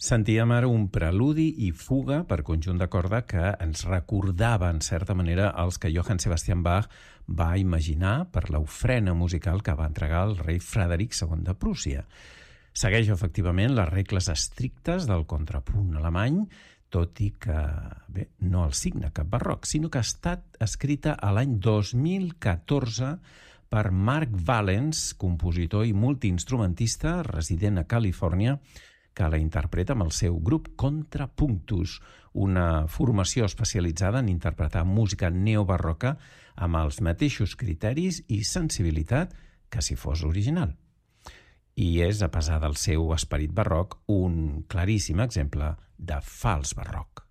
Sentíem ara un preludi i fuga per conjunt de corda que ens recordava, en certa manera, els que Johann Sebastian Bach va imaginar per l'ofrena musical que va entregar el rei Frederic II de Prússia. Segueix, efectivament, les regles estrictes del contrapunt alemany, tot i que, bé, no el signa cap barroc, sinó que ha estat escrita a l'any 2014 per Mark Valens, compositor i multiinstrumentista resident a Califòrnia, que la interpreta amb el seu grup Contrapunctus, una formació especialitzada en interpretar música neobarroca amb els mateixos criteris i sensibilitat que si fos original. I és, a pesar del seu esperit barroc, un claríssim exemple de fals barroc.